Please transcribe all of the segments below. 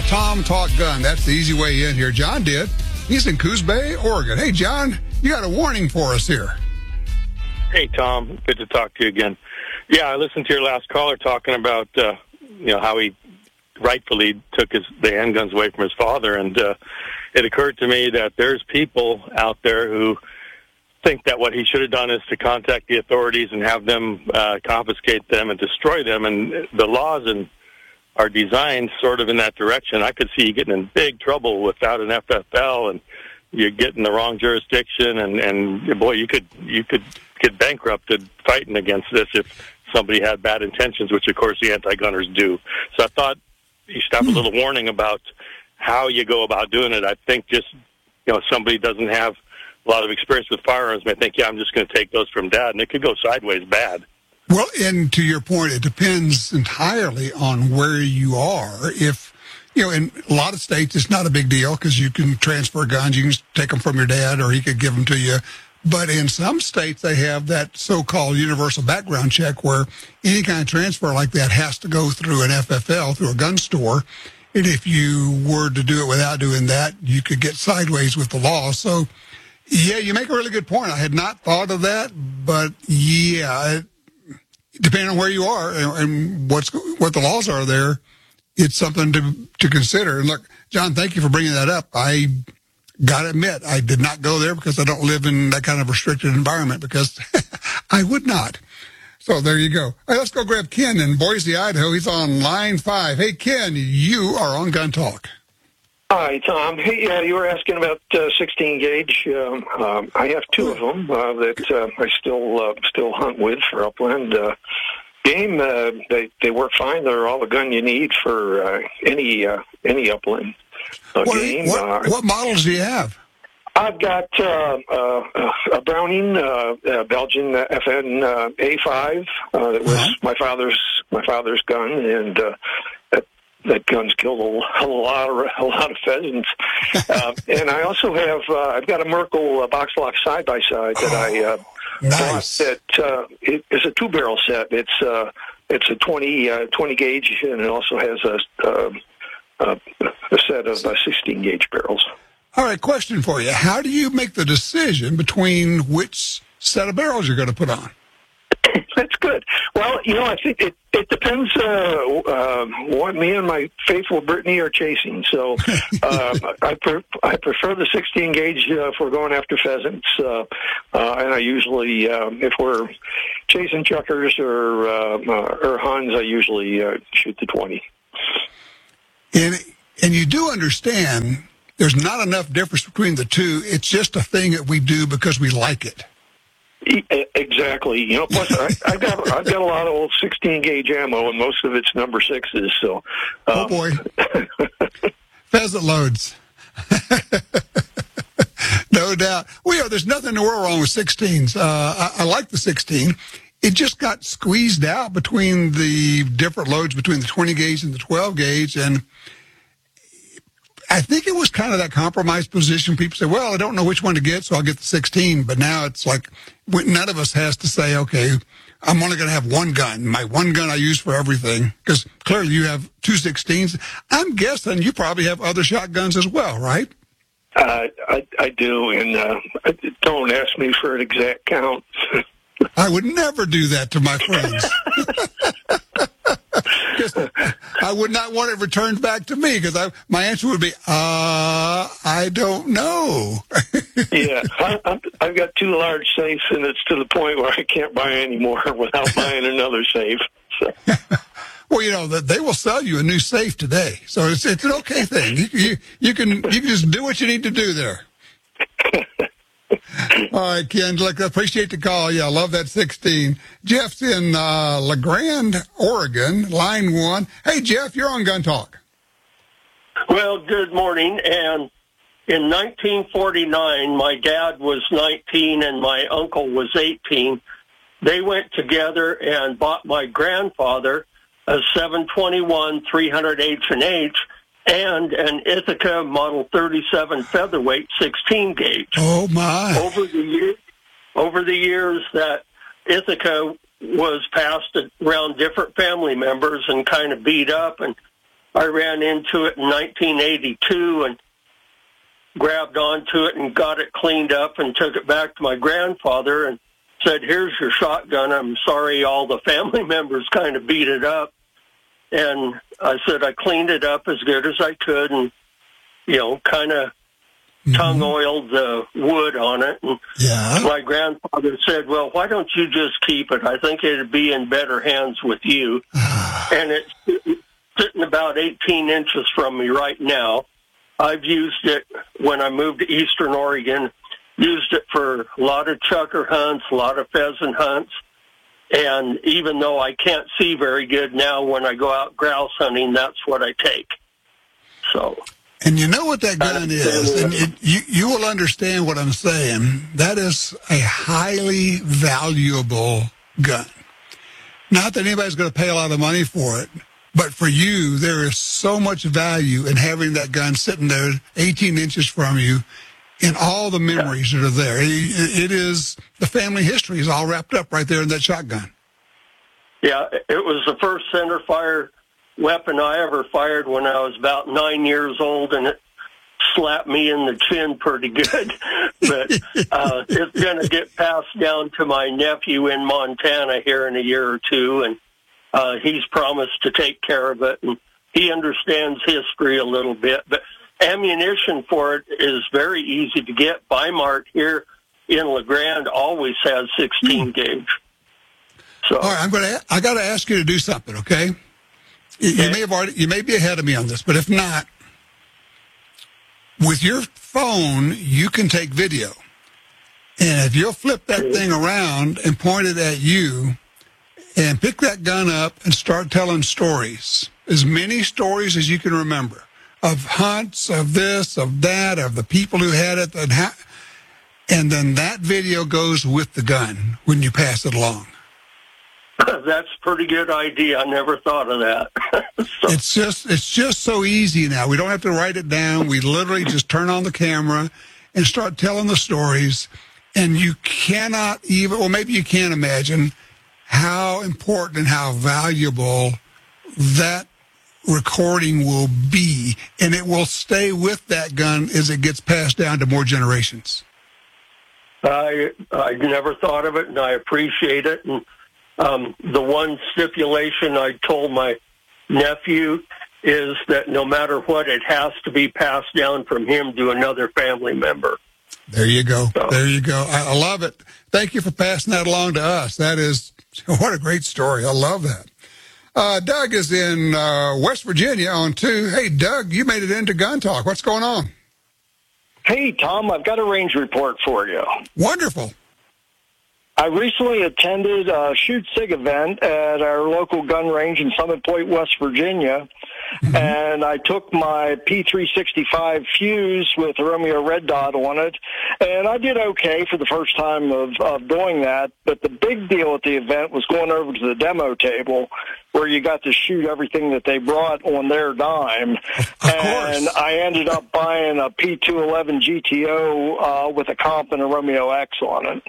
Tom Talk Gun. That's the easy way in here. John did. He's in Coos Bay, Oregon. Hey, John, you got a warning for us here. Hey, Tom. Good to talk to you again. Yeah, I listened to your last caller talking about, how he rightfully took the handguns away from his father. And it occurred to me that there's people out there who think that what he should have done is to contact the authorities and have them confiscate them and destroy them. And the laws are designed sort of in that direction. I could see you getting in big trouble without an FFL, and you get in the wrong jurisdiction, and boy, you could get bankrupted fighting against this if somebody had bad intentions, which of course the anti-gunners do. So I thought you should have a little warning about how you go about doing it. I think just, somebody doesn't have a lot of experience with firearms may think, I'm just going to take those from Dad, and it could go sideways bad. Well, and to your point, it depends entirely on where you are. If, in a lot of states, it's not a big deal because you can transfer guns. You can just take them from your dad or he could give them to you. But in some states, they have that so-called universal background check where any kind of transfer like that has to go through an FFL, through a gun store. And if you were to do it without doing that, you could get sideways with the law. So, yeah, you make a really good point. I had not thought of that, but yeah, depending on where you are and what the laws are there, it's something to consider. And look, John, thank you for bringing that up. I got to admit, I did not go there because I don't live in that kind of restricted environment because I would not. So there you go. Hey, let's go grab Ken in Boise, Idaho. He's on line 5. Hey, Ken, you are on Gun Talk. Hi, Tom. Hey, you were asking about 16 gauge. I have two of them that I still hunt with for upland game. They work fine. They're all the gun you need for any upland game. What models do you have? I've got a Browning Belgian FN A5 that was my father's gun, and that gun's killed a lot of pheasants. And I also have I've got a Merkel box lock side by side that I nice. bought. That it is a 2-barrel set. It's a 20 gauge, and it also has a set of 16 gauge barrels. All right, question for you. How do you make the decision between which set of barrels you're going to put on? That's good. Well, I think it depends what me and my faithful Brittany are chasing. So I prefer the 16 gauge if we're going after pheasants, and I usually, if we're chasing chuckers or huns, I usually shoot the 20. And you do understand there's not enough difference between the two. It's just a thing that we do because we like it. Exactly. Plus I've got a lot of old 16 gauge ammo, and most of it's number 6s. So, oh boy, pheasant loads. No doubt. Well, there's nothing in the world wrong with 16s. I like the 16. It just got squeezed out between the different loads between the 20 gauge and the 12 gauge, and I think it was kind of that compromised position. People say, well, I don't know which one to get, so I'll get the 16. But now it's like none of us has to say, okay, I'm only going to have one gun. My one gun I use for everything. Because clearly you have 2 16s. I'm guessing you probably have other shotguns as well, right? I do, and don't ask me for an exact count. I would never do that to my friends. I would not want it returned back to me because my answer would be, I don't know. Yeah, I've got 2 large safes, and it's to the point where I can't buy any more without buying another safe. So. Well, they will sell you a new safe today, so it's an okay thing. You can just do what you need to do there. All right, Ken, look, I appreciate the call. Yeah, I love that 16. Jeff's in La Grande, Oregon, line 1. Hey, Jeff, you're on Gun Talk. Well, good morning. And in 1949, my dad was 19 and my uncle was 18. They went together and bought my grandfather a 721 300 and an Ithaca Model 37 featherweight 16 gauge. Oh my! Over the years that Ithaca was passed around different family members and kind of beat up, and I ran into it in 1982 and grabbed onto it and got it cleaned up and took it back to my grandfather and said, "Here's your shotgun. I'm sorry all the family members kind of beat it up." And I said I cleaned it up as good as I could and, kind of tongue oiled the wood on it. And my grandfather said, "Well, why don't you just keep it? I think it'd be in better hands with you." And it's sitting about 18 inches from me right now. I've used it when I moved to Eastern Oregon, used it for a lot of chukar hunts, a lot of pheasant hunts. And even though I can't see very good now, when I go out grouse hunting, that's what I take. So, and you know what that gun is, and you will understand what I'm saying. That is a highly valuable gun. Not that anybody's going to pay a lot of money for it, but for you, there is so much value in having that gun sitting there 18 inches from you and all the memories that are there. It is, the family history is all wrapped up right there in that shotgun. Yeah, it was the first centerfire weapon I ever fired when I was about 9 years old, and it slapped me in the chin pretty good. But it's going to get passed down to my nephew in Montana here in a year or two, and he's promised to take care of it, and he understands history a little bit. But ammunition for it is very easy to get. Bi-Mart here in La Grande always has 16 gauge. So, all right, I got to ask you to do something, okay? You may be ahead of me on this, but if not, with your phone, you can take video. And if you'll flip that thing around and point it at you and pick that gun up and start telling stories, as many stories as you can remember, of hunts, of this, of that, of the people who had it, and then that video goes with the gun when you pass it along. That's a pretty good idea. I never thought of that. It's just so easy now. We don't have to write it down. We literally just turn on the camera and start telling the stories. And you cannot even, well, maybe you can't imagine how important and how valuable that recording will be. And it will stay with that gun as it gets passed down to more generations. I never thought of it, and I appreciate it. And the one stipulation I told my nephew is that no matter what, it has to be passed down from him to another family member. There you go. So, there you go. I love it. Thank you for passing that along to us. That is, what a great story. I love that. Doug is in West Virginia on 2. Hey, Doug, you made it into Gun Talk. What's going on? Hey, Tom, I've got a range report for you. Wonderful. I recently attended a Shoot SIG event at our local gun range in Summit Point, West Virginia, and I took my P365 fuse with a Romeo Red Dot on it, and I did okay for the first time of doing that, but the big deal at the event was going over to the demo table where you got to shoot everything that they brought on their dime. And I ended up buying a P211 GTO with a comp and a Romeo X on it.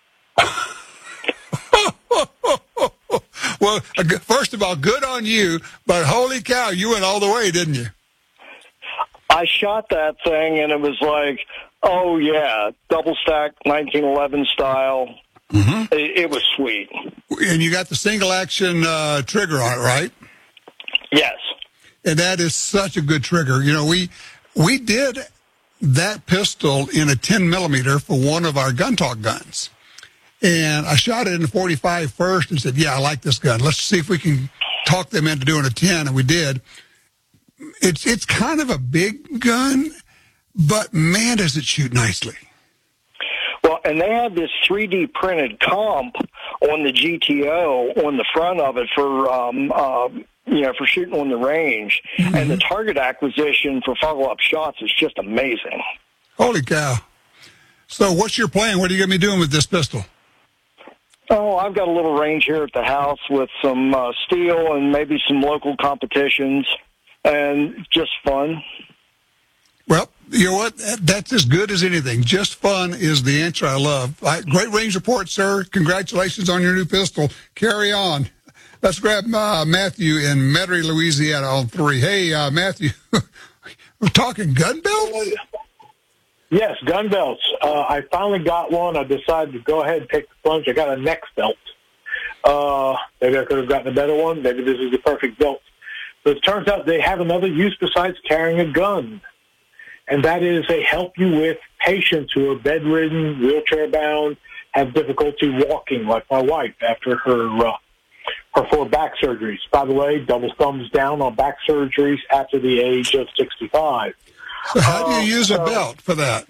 Well, first of all, good on you, but holy cow, you went all the way, didn't you? I shot that thing, and it was like, oh, yeah, double stack 1911 style. Mm-hmm. It was sweet. And you got the single action trigger on it, right? Yes. And that is such a good trigger. You know, we did that pistol in a 10 millimeter for one of our Gun Talk guns. And I shot it in 45 first and said, yeah, I like this gun. Let's see if we can talk them into doing a 10. And we did. It's kind of a big gun, but man, does it shoot nicely. Well, and they have this 3D printed comp on the GTO on the front of it for, for shooting on the range. Mm-hmm. And the target acquisition for follow-up shots is just amazing. Holy cow. So what's your plan? What are you going to be doing with this pistol? Oh, I've got a little range here at the house with some steel and maybe some local competitions, and just fun. Well, you know what? That's as good as anything. Just fun is the answer I love. Great range report, sir. Congratulations on your new pistol. Carry on. Let's grab Matthew in Metairie, Louisiana on 3. Hey, Matthew, we're talking gun belts? Yes, gun belts. I finally got one. I decided to go ahead and take the plunge. I got a neck belt. Maybe I could have gotten a better one. Maybe this is the perfect belt. But it turns out they have another use besides carrying a gun, and that is they help you with patients who are bedridden, wheelchair-bound, have difficulty walking, like my wife after her 4 back surgeries. By the way, double thumbs down on back surgeries after the age of 65. So how do you use a belt for that?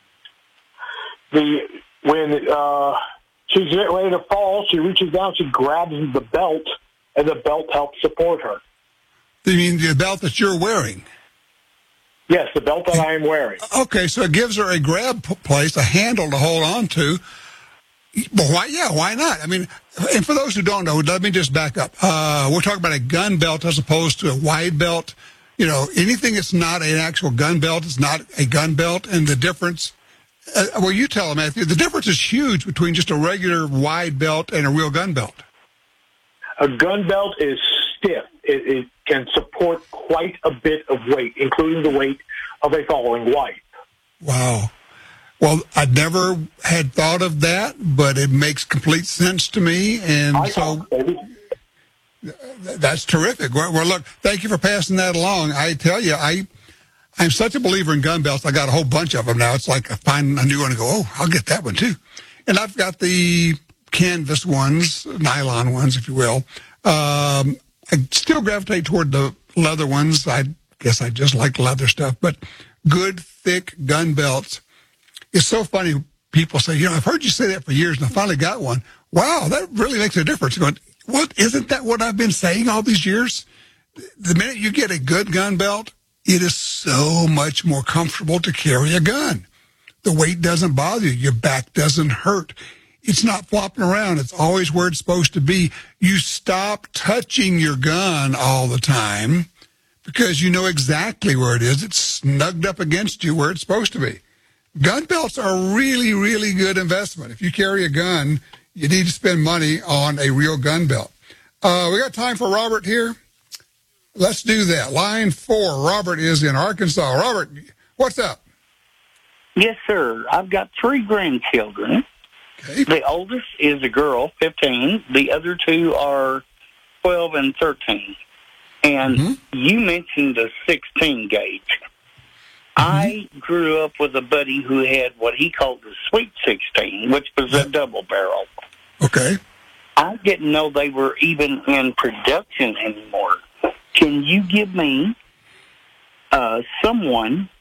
When she's getting ready to fall, she reaches down, she grabs the belt, and the belt helps support her. You mean the belt that you're wearing? Yes, the belt that I am wearing. Okay, so it gives her a grab place, a handle to hold on to. But why not? I mean, and for those who don't know, let me just back up. We're talking about a gun belt as opposed to a wide belt. You know, anything that's not an actual gun belt is not a gun belt, and the difference, well, you tell them, Matthew, the difference is huge between just a regular wide belt and a real gun belt. A gun belt is stiff. It can support quite a bit of weight, including the weight of a falling wife. Wow. Well, I never had thought of that, but it makes complete sense to me, and that's terrific. Well, look, thank you for passing that along. I tell you, I'm such a believer in gun belts. I got a whole bunch of them now. It's like I find a new one and go, oh, I'll get that one too. And I've got the canvas ones, nylon ones, if you will. I still gravitate toward the leather ones. I guess I just like leather stuff. But good, thick gun belts. It's so funny. People say, I've heard you say that for years, and I finally got one. Wow, that really makes a difference. Going, what? Isn't that what I've been saying all these years? The minute you get a good gun belt, it is so much more comfortable to carry a gun. The weight doesn't bother you. Your back doesn't hurt. It's not flopping around. It's always where it's supposed to be. You stop touching your gun all the time because you know exactly where it is. It's snugged up against you where it's supposed to be. Gun belts are a really, really good investment. If you carry a gun, you need to spend money on a real gun belt. We got time for Robert here. Let's do that. Line 4. Robert is in Arkansas. Robert, what's up? Yes, sir. I've got 3 grandchildren. Okay. The oldest is a girl, 15. The other 2 are 12 and 13. And you mentioned the 16 gauge. I grew up with a buddy who had what he called the Sweet 16, which was a double barrel. Okay. I didn't know they were even in production anymore. Can you give me someone